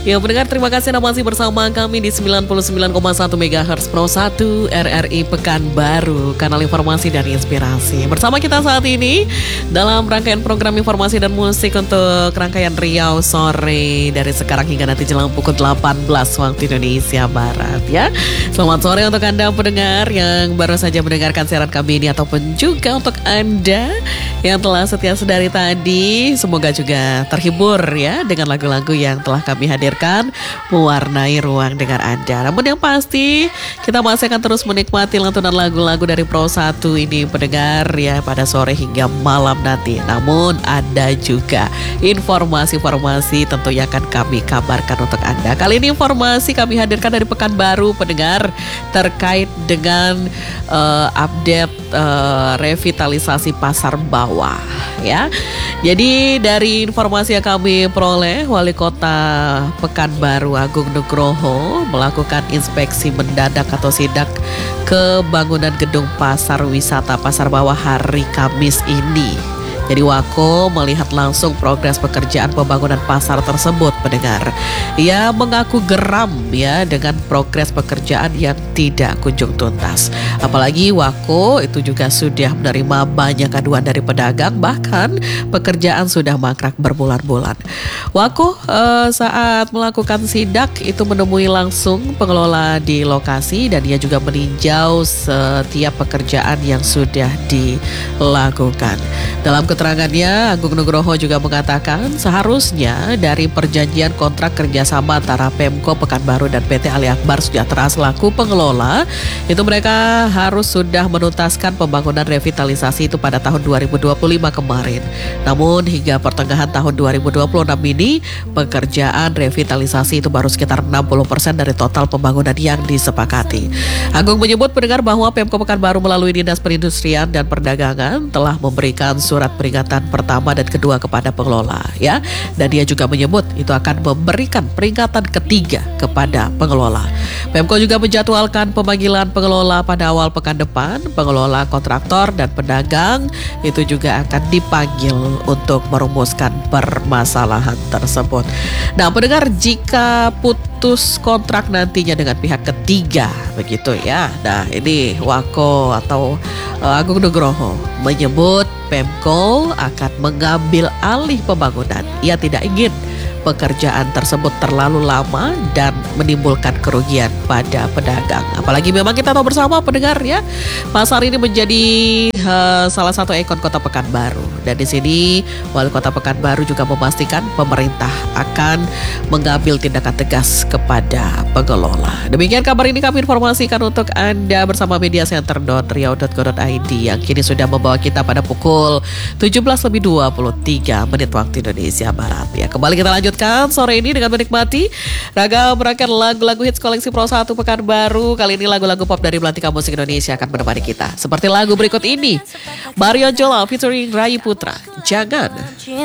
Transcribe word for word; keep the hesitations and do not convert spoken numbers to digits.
Ya pendengar, terima kasih Anda masih bersama kami di sembilan puluh sembilan koma satu megahertz Pro satu R R I Pekanbaru, kanal informasi dan inspirasi. Bersama kita saat ini dalam rangkaian program informasi dan musik untuk rangkaian Riau sore dari sekarang hingga nanti jelang pukul delapan belas waktu Indonesia Barat ya. Selamat sore untuk Anda pendengar yang baru saja mendengarkan siaran kami ini, ataupun juga untuk Anda yang telah setia sedari tadi. Semoga juga terhibur ya dengan lagu-lagu yang telah kami hadirkan mewarnai ruang dengar Anda. Namun yang pasti kita masih akan terus menikmati lantunan lagu-lagu dari Pro satu ini pendengar ya pada sore hingga malam nanti. Namun ada juga informasi-informasi tentu yang akan kami kabarkan untuk Anda. Kali ini informasi kami hadirkan dari Pekanbaru pendengar terkait dengan uh, update uh, revitalisasi pasar bawah ya. Jadi dari informasi yang kami peroleh, Wali Kota Pekanbaru Agung Nugroho melakukan inspeksi mendadak atau sidak ke bangunan gedung pasar wisata pasar bawah hari Kamis ini. Jadi Wako melihat langsung progres pekerjaan pembangunan pasar tersebut pendengar. Ia mengaku geram ya dengan progres pekerjaan yang tidak kunjung tuntas. Apalagi Wako itu juga sudah menerima banyak aduan dari pedagang, bahkan pekerjaan sudah mangkrak berbulan-bulan. Wako eh, saat melakukan sidak itu menemui langsung pengelola di lokasi dan ia juga meninjau setiap pekerjaan yang sudah dilakukan. Dalam keterangannya, Agung Nugroho juga mengatakan seharusnya dari perjanjian kontrak kerjasama antara Pemko Pekanbaru dan P T Ali Akbar Sejahtera selaku pengelola, itu mereka harus sudah menuntaskan pembangunan revitalisasi itu pada tahun dua ribu dua puluh lima kemarin. Namun hingga pertengahan tahun dua ribu dua puluh enam ini, pekerjaan revitalisasi itu baru sekitar enam puluh persen dari total pembangunan yang disepakati. Agung menyebut pendengar bahwa Pemko Pekanbaru melalui Dinas Perindustrian dan Perdagangan telah memberikan surat peringatan pertama dan kedua kepada pengelola ya, dan dia juga menyebut itu akan memberikan peringatan ketiga kepada pengelola. Pemko juga menjadwalkan pemanggilan pengelola pada awal pekan depan. Pengelola, kontraktor dan pedagang itu juga akan dipanggil untuk merumuskan permasalahan tersebut. Nah pendengar, jika putus kontrak nantinya dengan pihak ketiga begitu ya. Nah ini Wako atau uh, Agung Nugroho menyebut Pemko akan mengambil alih pembangunan. Ia tidak ingin pekerjaan tersebut terlalu lama dan menimbulkan kerugian pada pedagang. Apalagi memang kita tahu bersama pendengar ya, pasar ini menjadi uh, salah satu ikon Kota Pekanbaru. Dan di sini Wali Kota Pekanbaru juga memastikan pemerintah akan mengambil tindakan tegas kepada pengelola. Demikian kabar ini kami informasikan untuk Anda bersama media center dot riau dot co dot i d yang kini sudah membawa kita pada pukul tujuh belas lebih dua puluh tiga menit waktu Indonesia Barat ya. Kembali kita lanjutkan sore ini dengan menikmati ragam rangkaian lagu-lagu hits koleksi Pro satu Pekanbaru. Kali ini lagu-lagu pop dari Belantika Musik Indonesia akan menemani kita. Seperti lagu berikut ini, Marion Jola featuring Rai Putra, Jangan.